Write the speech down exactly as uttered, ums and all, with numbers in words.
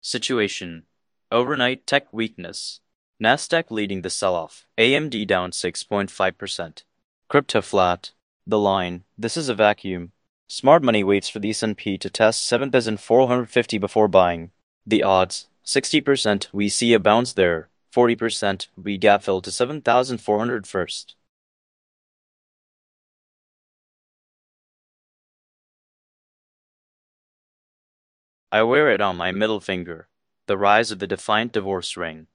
Situation. Overnight tech weakness. Nasdaq leading the sell-off. A M D down six point five percent. Crypto flat. The line. This is a vacuum. Smart money waits for the S and P to test seven thousand four hundred fifty before buying. The odds. sixty percent we see a bounce there. forty percent we gap fill to seven thousand four hundred first. I wear it on my middle finger. The rise of the defiant divorce ring.